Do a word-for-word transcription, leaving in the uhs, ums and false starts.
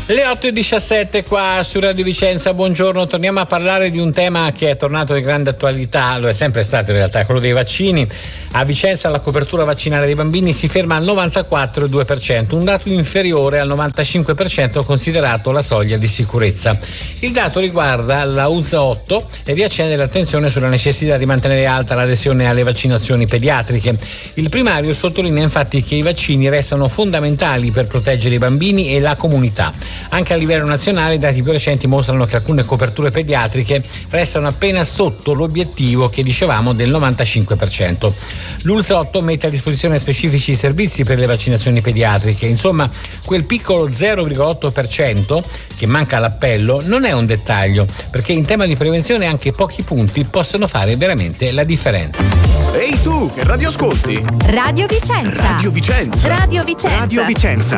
Le otto e diciassette qua su Radio Vicenza, buongiorno. Torniamo a parlare di un tema che è tornato di grande attualità, lo è sempre stato in realtà, quello dei vaccini. A Vicenza la copertura vaccinale dei bambini si ferma al novantaquattro virgola due per cento, un dato inferiore al novantacinque per cento considerato la soglia di sicurezza. Il dato riguarda la U Z otto e riaccende l'attenzione sulla necessità di mantenere alta l'adesione alle vaccinazioni pediatriche. Il primario sottolinea infatti che i vaccini restano fondamentali per proteggere i bambini e la comunità. Anche a livello nazionale i dati più recenti mostrano che alcune coperture pediatriche restano appena sotto l'obiettivo che dicevamo del novantacinque per cento. L'U Z otto mette a disposizione specifici servizi per le vaccinazioni pediatriche, insomma quel piccolo zero virgola otto per cento che manca all'appello non è un dettaglio, perché in tema di prevenzione anche pochi punti possono fare veramente la differenza. Ehi tu, che radio ascolti? Radio Vicenza. Radio Vicenza. Radio Vicenza. Radio Vicenza.